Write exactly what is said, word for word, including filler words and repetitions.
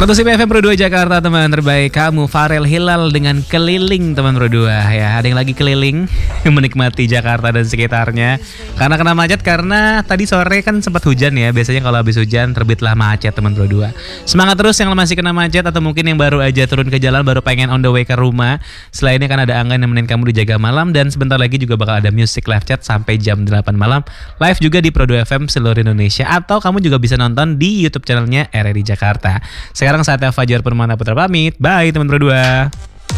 seratus I P F M Pro dua Jakarta, teman terbaik kamu. Farel Hilal dengan Keliling, teman Pro dua ya. Ada yang lagi keliling menikmati Jakarta dan sekitarnya. Karena kena macet karena tadi sore kan sempat hujan ya. Biasanya kalau habis hujan terbitlah macet, teman Pro dua. Semangat terus yang masih kena macet atau mungkin yang baru aja turun ke jalan, baru pengen on the way ke rumah. Selain ini kan ada Angga yang nemenin kamu di Jaga Malam, dan sebentar lagi juga bakal ada music live chat sampai jam delapan malam. Live juga di Pro dua F M seluruh Indonesia, atau kamu juga bisa nonton di YouTube channelnya R R I Jakarta. Sekarang saatnya Fajar Permana Putra pamit. Bye teman Pro dua.